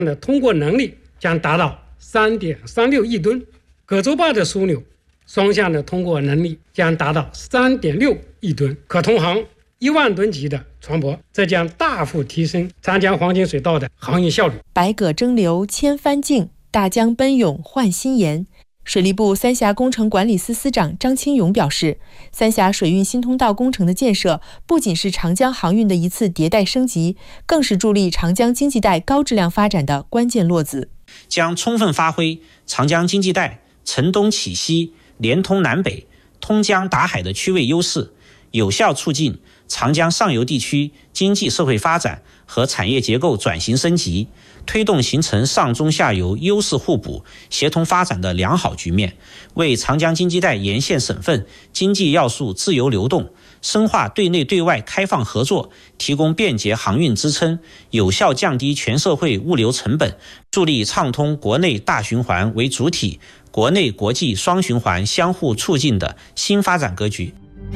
的通过能力将达到3.36亿吨，葛洲坝的枢纽双向的通过能力将达到3.6亿吨，可通航1万吨级的船舶，这将大幅提升长江黄金水道的航运效率。 百舸争流千帆竞，大江奔涌换新颜。水利部三峡工程管理司司长张清勇表示，三峡水运新通道工程的建设不仅是长江航运的一次迭代升级，更是助力长江经济带高质量发展的关键落子， 将充分发挥长江经济带承东启西、连通南北、通江达海的区位优势，有效促进长江上游地区经济社会发展和产业结构转型升级，推动形成上中下游优势互补、协同发展的良好局面，为长江经济带沿线省份经济要素自由流动、深化对内对外开放合作提供便捷航运支撑，有效降低全社会物流成本，助力畅通国内大循环为主体、国内国际双循环相互促进的新发展格局。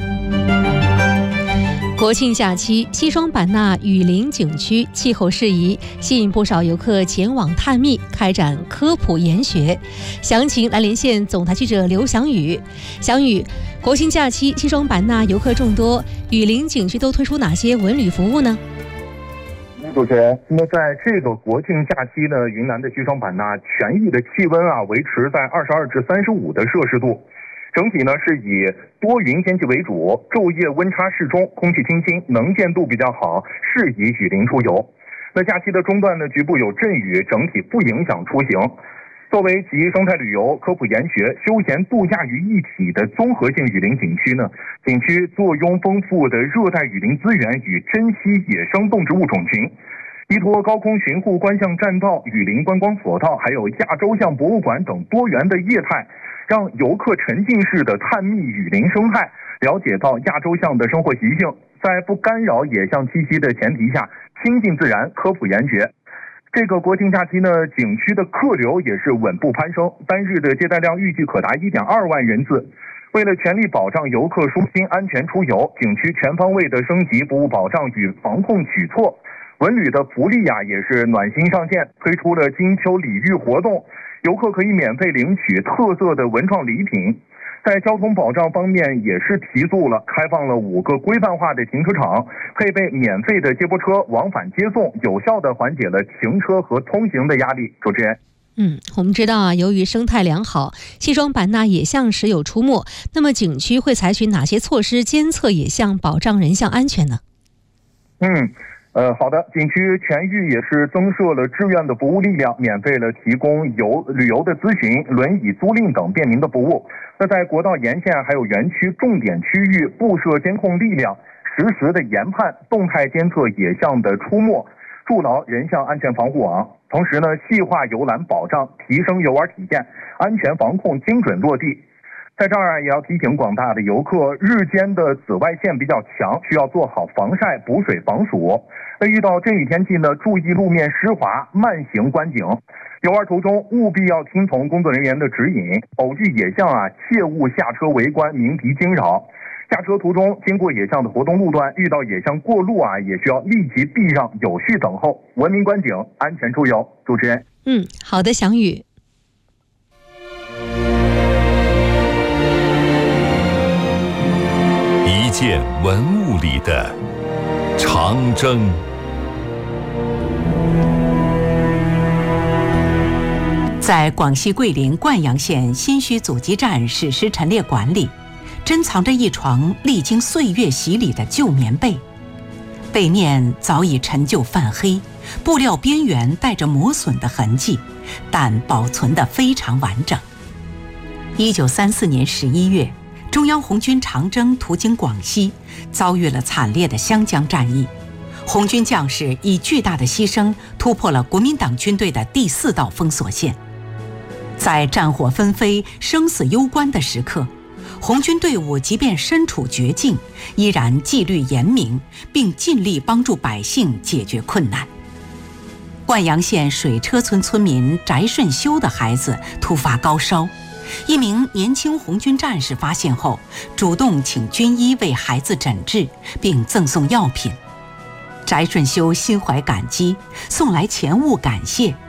国庆假期，西双版纳雨林景区气候适宜，吸引不少游客前往探秘，开展科普研学。详情来连线总台记者刘翔宇。翔宇，国庆假期西双版纳游客众多，雨林景区都推出哪些文旅服务呢？ 主持人，那在这个国庆假期呢，云南的西双版纳全域的气温维持在22至35的摄氏度。整体呢是以多云天气为主，昼夜温差适中，空气清新，能见度比较好，适宜雨林出游。那假期的中段呢，局部有阵雨，整体不影响出行。作为集生态旅游、科普研学、休闲度假于一体的综合性雨林景区呢，景区坐拥丰富的热带雨林资源与珍稀野生动植物种群。依托高空巡护观象栈道、雨林观光索道，还有亚洲象博物馆等多元的业态，让游客沉浸式的探秘雨林生态，了解到亚洲象的生活习性，在不干扰野象栖息的前提下，亲近自然，科普研学。这个国庆假期呢，景区的客流也是稳步攀升，单日的接待量预计可达1.2万人次。为了全力保障游客舒心安全出游，景区全方位的升级服务保障与防控举措。文旅的福利也是暖心上线，推出了金秋礼遇活动，游客可以免费领取特色的文创礼品。在交通保障方面也是提速了，开放了5个规范化的停车场，配备免费的接驳车往返接送，有效地缓解了停车和通行的压力。主持人。 我们知道由于生态良好，西双版纳野象时有出没，那么景区会采取哪些措施监测野象，保障人象安全呢？ 好的，景区全域也是增设了志愿的服务力量，免费了提供旅游的咨询、轮椅租赁等便民的服务。那在国道沿线还有园区重点区域布设监控力量，实时的研判、动态监测野象的出没，筑牢人象安全防护网。同时呢，细化游览保障，提升游玩体验，安全防控精准落地。在这儿也要提醒广大的游客，日间的紫外线比较强，需要做好防晒、补水、防暑。那遇到阵雨天气呢，注意路面湿滑，慢行观景。游玩途中务必要听从工作人员的指引，偶遇野象切勿下车围观，鸣笛惊扰。下车途中经过野象的活动路段，遇到野象过路也需要立即避让，有序等候，文明观景，安全出游。主持人。 好的，翔宇。 一件文物里的长征。 在广西桂林灌阳县新圩阻击战史诗陈列馆里，珍藏着一床历经岁月洗礼的旧棉被，被面早已陈旧泛黑，布料边缘带着磨损的痕迹，但保存得非常完整。1934年11月，中央红军长征途经广西，遭遇了惨烈的湘江战役。红军将士以巨大的牺牲突破了国民党军队的第4道封锁线。在战火纷飞、生死攸关的时刻，红军队伍即便身处绝境，依然纪律严明，并尽力帮助百姓解决困难。灌阳县水车村村民翟顺修的孩子突发高烧，一名年轻红军战士发现后，主动请军医为孩子诊治，并赠送药品。翟顺修心怀感激，送来钱物感谢，